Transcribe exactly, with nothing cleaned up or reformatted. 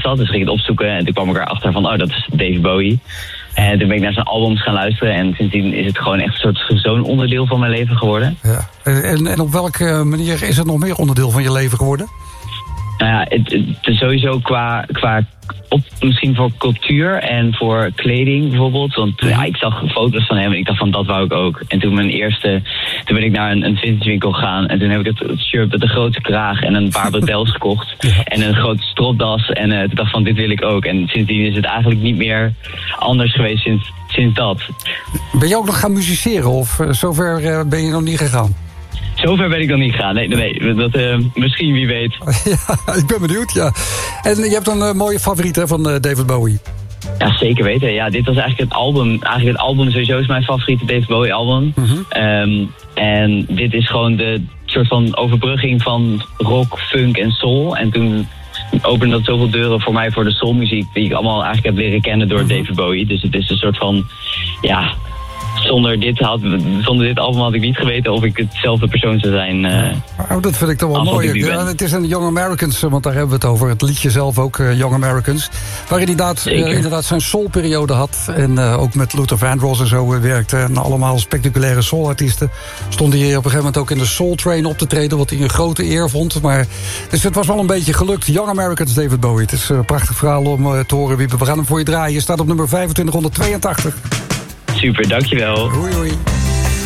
dat. Dus ging ik het opzoeken en toen kwam ik erachter van, oh, dat is David Bowie. En toen ben ik naar zijn albums gaan luisteren en sindsdien is het gewoon echt een soort zo'n onderdeel van mijn leven geworden. Ja. En, en op welke manier is het nog meer onderdeel van je leven geworden? Nou ja, het, het is sowieso qua, qua op, misschien voor cultuur en voor kleding bijvoorbeeld. Want ja, ik zag foto's van hem en ik dacht van dat wou ik ook. En toen mijn eerste, toen ben ik naar een, een vintage winkel gegaan en toen heb ik het shirt met een grote kraag en een paar bretels gekocht. Ja. En een grote stropdas en uh, toen dacht van dit wil ik ook. En sindsdien is het eigenlijk niet meer anders geweest sinds, sinds dat. Ben je ook nog gaan musiceren of uh, zover uh, ben je nog niet gegaan? Zover ben ik nog niet gegaan. Nee, nee, nee. Dat, uh, misschien, wie weet. Ja, ik ben benieuwd, ja. En je hebt een uh, mooie favoriet hè, van uh, David Bowie. Ja, zeker weten. Ja, dit was eigenlijk het album. Eigenlijk het album sowieso is mijn favoriete David Bowie album. Mm-hmm. Um, en dit is gewoon de soort van overbrugging van rock, funk en soul. En toen opende dat zoveel deuren voor mij voor de soulmuziek die ik allemaal eigenlijk heb leren kennen door mm-hmm. David Bowie. Dus het is een soort van, ja... Zonder dit, had, zonder dit album had ik niet geweten of ik hetzelfde persoon zou zijn. Uh, oh, dat vind ik toch wel mooi. Ja, het is een Young Americans, want daar hebben we het over. Het liedje zelf ook, uh, Young Americans. Waar hij inderdaad, uh, inderdaad zijn soulperiode had. En uh, ook met Luther Vandross en zo uh, werkte. En allemaal spectaculaire soulartiesten. Stond hij op een gegeven moment ook in de Soul Train op te treden. Wat hij een grote eer vond. Maar, dus het was wel een beetje gelukt. Young Americans, David Bowie. Het is een prachtig verhaal om uh, te horen. We gaan hem voor je draaien. Je staat op nummer vijfentwintighonderdtweeëntachtig. Super, dankjewel. Hoi, hoi.